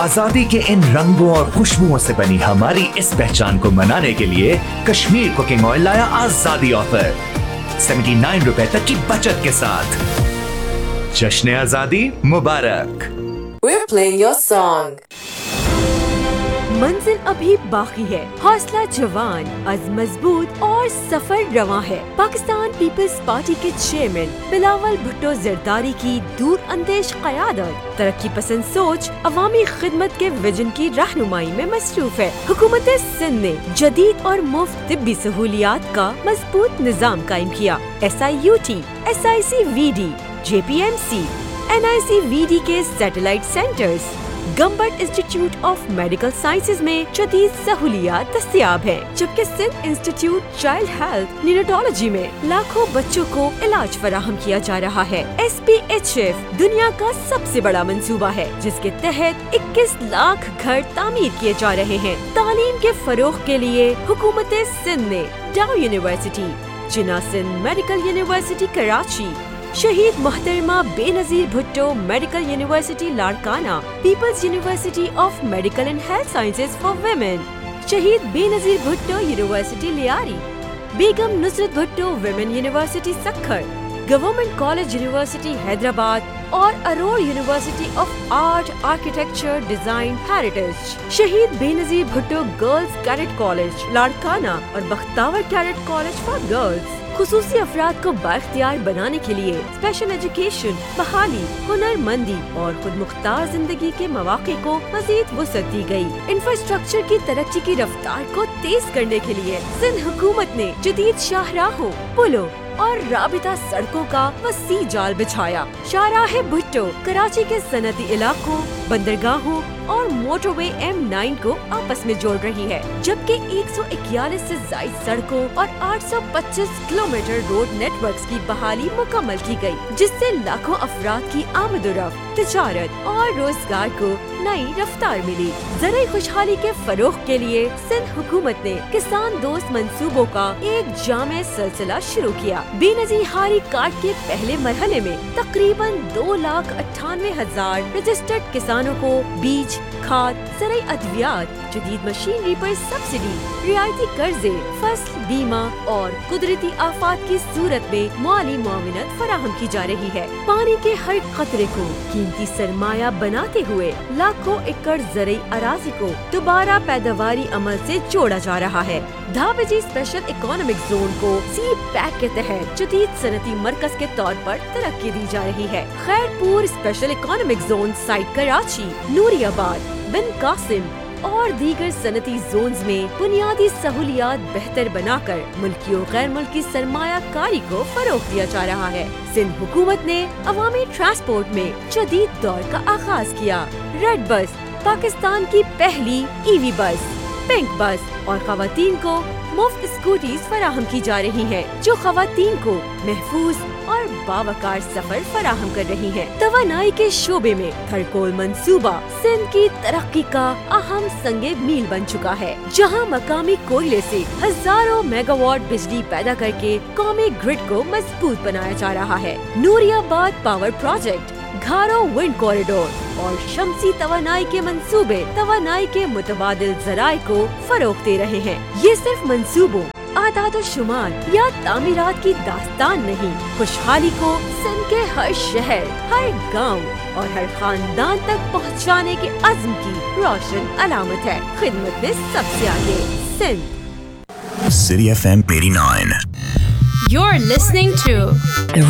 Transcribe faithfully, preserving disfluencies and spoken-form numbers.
आजादी के इन रंगों और खुशबुओं से बनी हमारी इस पहचान को मनाने के लिए कश्मीर कुकिंग ऑयल लाया आजादी ऑफर उन्यासी रुपए तक की बचत के साथ। जश्न आजादी मुबारक। We're playing your song. मंजिल अभी बाकी है, हौसला जवान, अज़्म मजबूत और सफर रवां है। पाकिस्तान पीपल्स पार्टी के चेयरमैन बिलावल भुट्टो जरदारी की दूर अंदेश क़यादत, तरक्की पसंद सोच, अवामी खिदमत के विजन की रहनुमाई में मसरूफ है। हुकूमत सिंध ने जदीद और मुफ्त तिब्बी सहूलियात का मजबूत निज़ाम कायम किया। S I U T, S I C we D, J P M C, N I C we D के satellite centres, गम्बट institute of medical sciences में जदीद सहूलियात दस्तयाब हैं, जबकि Sindh institute child health neurology में लाखों बच्चों को इलाज फराहम किया जा रहा है। एस पी एच एफ दुनिया का सबसे बड़ा मंसूबा है, जिसके तहत इक्कीस लाख घर तामीर किए जा रहे हैं। तालीम के फरोग के लिए हुकूमत सिंध ने डाउ यूनिवर्सिटी, जिन्ना सिंध मेडिकल यूनिवर्सिटी कराची, शहीद मोहतरमा Benazir Bhutto medical university Larkana, peoples university of medical and health sciences for women, शहीद बेनजीर भुट्टो यूनिवर्सिटी लियारी, बेगम Nusrat Bhutto women university Sukkur, government college university Hyderabad और Arora university of art, architecture, design, heritage, शहीद Benazir Bhutto girls cadet college Larkana और Bakhtawar cadet college for girls. खुसूसी अफराद को बाइख्तियार बनाने के लिए स्पेशल एजुकेशन, बहाली, हुनरमंदी और खुद मुख्तार जिंदगी के मौके को मजीद वुसअत दी गई। इंफ्रास्ट्रक्चर की तरक्की की रफ्तार को तेज करने के लिए सिंध हुकूमत ने जदीद शाहराहों, पुलों और राबिता सड़कों का वसी जाल बिछाया। शाहराह भुट्टो कराची के सनती इलाकों, बंदरगाहों और मोटरवे एम नाइन को आपस में जोड़ रही है, जबकि एक सौ इक्यालीस से जायद सड़कों और आठ सौ पच्चीस किलोमीटर रोड नेटवर्क्स की बहाली मुकम्मल की गई, जिससे लाखों अफराद की आमदोरफ्त, तिजारत और रोजगार को नई रफ्तार मिली। ज़राई खुशहाली के फरोग के लिए सिंध हुकूमत ने किसान दोस्त मंसूबों का एक जामे सिलसिला शुरू किया। बेनजीर हारी कार्ड के पहले मरहले में तकरीबन दो लाख अट्ठानवे हजार रजिस्टर्ड किसानों को बीज, खाद, ज़राई अद्वियात, जदीद मशीनरी पर सब्सिडी, रियायती कर्जे, फसल बीमा और कुदरती आफात की सूरत में माली मुआविनत फराहम की जा रही है। पानी के हर कतरे को कीमती सरमाया बनाते हुए लाखों एकड़ ज़राई अराजी को दोबारा पैदावारी अमल से जोड़ा जा रहा है। धाबेजी स्पेशल इकोनॉमिक जोन को सी पैक के तहत जदीद सनती मरकज के तौर पर तरक्की दी जा रही है। Khairpur special economic zone site Karachi, Nooriabad, बिन कासिम और दीगर सनती जोन्स में बुनियादी सहूलियात बेहतर बनाकर मुल्की और गैर मुल्की सरमाया कारी को फरोग दिया जा रहा है। सिंध हुकूमत ने अवामी ट्रांसपोर्ट में जदीद दौर का आगाज किया। रेड बस पाकिस्तान की पहली ईवी बस, पिंक बस और खवातीन को मुफ्त स्कूटीज फराहम की जा रही हैं, जो खवातीन को महफूज और बावकार सफर फराहम कर रही हैं। तवानाई के शोबे में थरकोल मंसूबा सिंध की तरक्की का अहम संगे मील बन चुका है, जहां मकामी कोयले से हजारों मेगावाट बिजली पैदा करके कौमी ग्रिड को मजबूत बनाया जा रहा है। नूरियाबाद पावर प्रोजेक्ट, घारो विंड कॉरिडोर और शमसी तवानाई के मंसूबे तवानाई के मुतबादिल जराए को फरोग दे रहे हैं। ये सिर्फ मंसूबों, आदाद शुमार या तामीरात की दास्तान नहीं, खुशहाली को सिंध के हर शहर, हर गांव और हर खानदान तक पहुंचाने के अज़्म की रोशन अलामत है। खिदमत में सबसे आगे Sindh. City F M eighty-nine. You're listening to